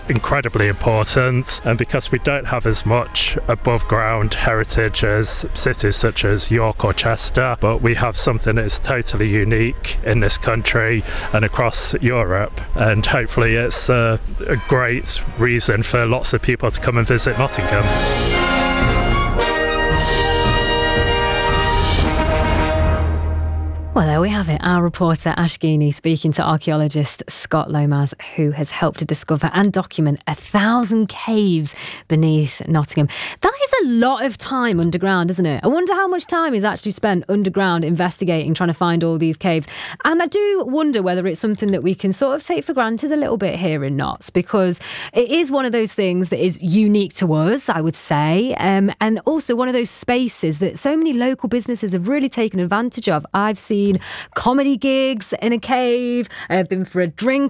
incredibly important, and because we don't have as much above ground heritage as cities such as York or Chester, but we have something that is totally unique in this country and across Europe, and hopefully it's a great reason for lots of people to come and visit Nottingham. Well, there we have it. Our reporter Ash Geeney speaking to archaeologist Scott Lomas, who has helped to discover and document 1,000 caves beneath Nottingham. That is a lot of time underground, isn't it? I wonder how much time is actually spent underground investigating, trying to find all these caves. And I do wonder whether it's something that we can sort of take for granted a little bit here in Notts, because it is one of those things that is unique to us, I would say, and also one of those spaces that so many local businesses have really taken advantage of. I've seen comedy gigs in a cave. I've been for a drink